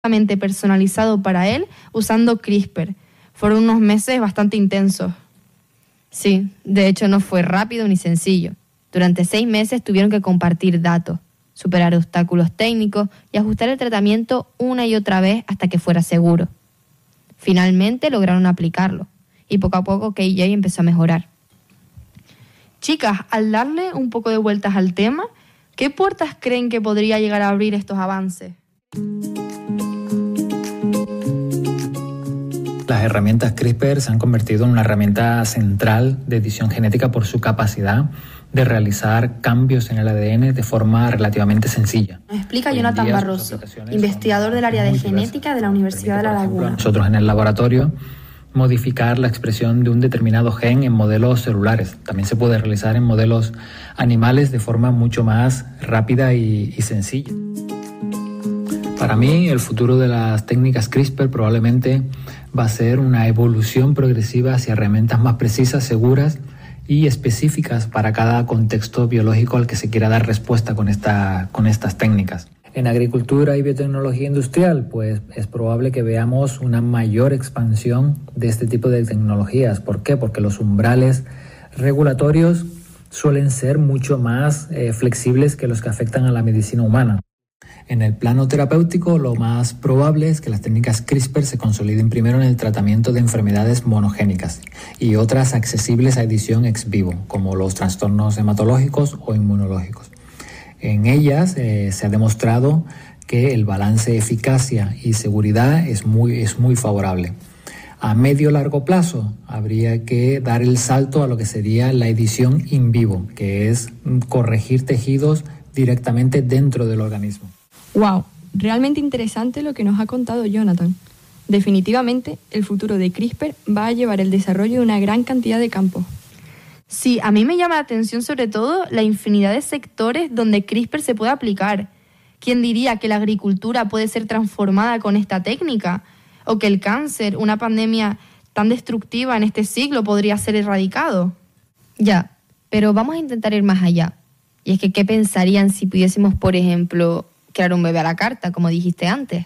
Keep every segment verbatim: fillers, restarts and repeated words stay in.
personalizado para él usando CRISPR. Fueron unos meses bastante intensos. Sí, de hecho no fue rápido ni sencillo. Durante seis meses tuvieron que compartir datos, superar obstáculos técnicos y ajustar el tratamiento una y otra vez hasta que fuera seguro. Finalmente lograron aplicarlo y poco a poco K J empezó a mejorar. Chicas, al darle un poco de vueltas al tema, ¿qué puertas creen que podría llegar a abrir estos avances? Las herramientas CRISPR se han convertido en una herramienta central de edición genética por su capacidad de realizar cambios en el A D N de forma relativamente sencilla. Nos explica Jonathan Barroso, investigador del área de genética de la Universidad de La Laguna. Nosotros en el laboratorio modificar la expresión de un determinado gen en modelos celulares. También se puede realizar en modelos animales de forma mucho más rápida y, y sencilla. Para mí, el futuro de las técnicas CRISPR probablemente va a ser una evolución progresiva hacia herramientas más precisas, seguras y específicas para cada contexto biológico al que se quiera dar respuesta con, esta, con estas técnicas. En agricultura y biotecnología industrial, pues es probable que veamos una mayor expansión de este tipo de tecnologías. ¿Por qué? Porque los umbrales regulatorios suelen ser mucho más eh, flexibles que los que afectan a la medicina humana. En el plano terapéutico, lo más probable es que las técnicas CRISPR se consoliden primero en el tratamiento de enfermedades monogénicas y otras accesibles a edición ex vivo, como los trastornos hematológicos o inmunológicos. En ellas eh, se ha demostrado que el balance eficacia y seguridad es muy, es muy favorable. A medio largo plazo habría que dar el salto a lo que sería la edición in vivo, que es corregir tejidos directamente dentro del organismo. ¡Wow! Realmente interesante lo que nos ha contado Jonathan. Definitivamente, el futuro de CRISPR va a llevar el desarrollo de una gran cantidad de campos. Sí, a mí me llama la atención sobre todo la infinidad de sectores donde CRISPR se puede aplicar. ¿Quién diría que la agricultura puede ser transformada con esta técnica? ¿O que el cáncer, una pandemia tan destructiva en este siglo, podría ser erradicado? Ya, pero vamos a intentar ir más allá. Y es que, ¿qué pensarían si pudiésemos, por ejemplo, crear un bebé a la carta, como dijiste antes?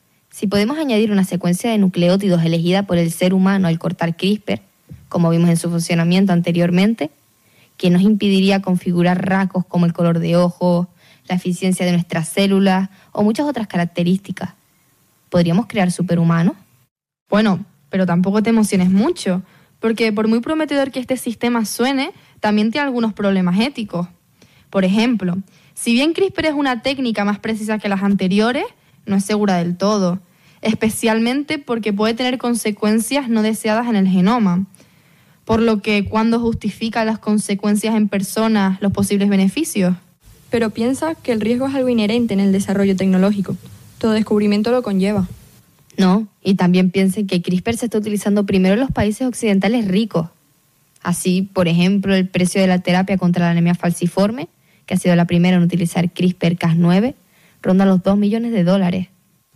Si podemos añadir una secuencia de nucleótidos elegida por el ser humano al cortar CRISPR, como vimos en su funcionamiento anteriormente, ¿qué nos impediría configurar rasgos como el color de ojos, la eficiencia de nuestras células o muchas otras características? ¿Podríamos crear superhumanos? Bueno, pero tampoco te emociones mucho, porque por muy prometedor que este sistema suene, también tiene algunos problemas éticos. Por ejemplo, si bien CRISPR es una técnica más precisa que las anteriores, no es segura del todo, especialmente porque puede tener consecuencias no deseadas en el genoma, por lo que ¿cuándo justifica las consecuencias en personas los posibles beneficios? Pero piensa que el riesgo es algo inherente en el desarrollo tecnológico. Todo descubrimiento lo conlleva. No, y también piensen que CRISPR se está utilizando primero en los países occidentales ricos. Así, por ejemplo, el precio de la terapia contra la anemia falciforme, que ha sido la primera en utilizar CRISPR Cas nueve, ronda los dos millones de dólares.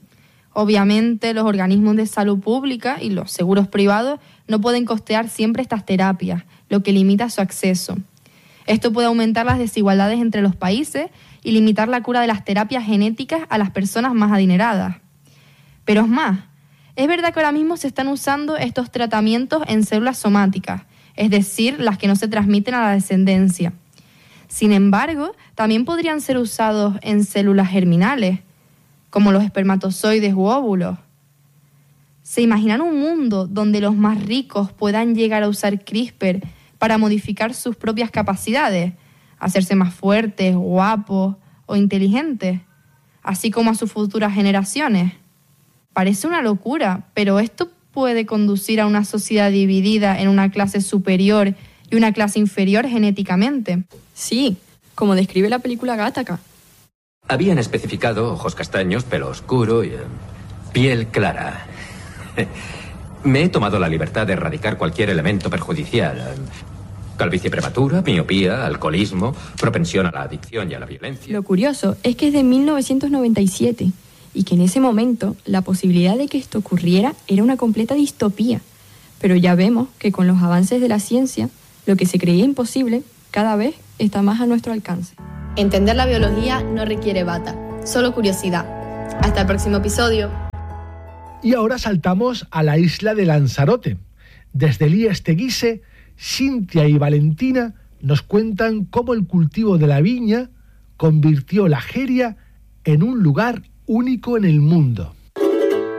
Obviamente, los organismos de salud pública y los seguros privados no pueden costear siempre estas terapias, lo que limita su acceso. Esto puede aumentar las desigualdades entre los países y limitar la cura de las terapias genéticas a las personas más adineradas. Pero es más, es verdad que ahora mismo se están usando estos tratamientos en células somáticas, es decir, las que no se transmiten a la descendencia. Sin embargo, también podrían ser usados en células germinales, como los espermatozoides u óvulos. ¿Se imaginan un mundo donde los más ricos puedan llegar a usar CRISPR para modificar sus propias capacidades, hacerse más fuertes, guapos o inteligentes, así como a sus futuras generaciones? Parece una locura, pero esto puede conducir a una sociedad dividida en una clase superior y una clase inferior genéticamente. Sí, como describe la película Gattaca. Habían especificado ojos castaños, pelo oscuro y eh, piel clara. Me he tomado la libertad de erradicar cualquier elemento perjudicial. Eh, calvicie prematura, miopía, alcoholismo, propensión a la adicción y a la violencia. Lo curioso es que es de mil novecientos noventa y siete y que en ese momento la posibilidad de que esto ocurriera era una completa distopía. Pero ya vemos que con los avances de la ciencia, lo que se creía imposible cada vez está más a nuestro alcance. Entender la biología no requiere bata, solo curiosidad. Hasta el próximo episodio. Y ahora saltamos a la isla de Lanzarote. Desde Elías Teguise, Cintia y Valentina nos cuentan cómo el cultivo de la viña convirtió la Jeria en un lugar único en el mundo.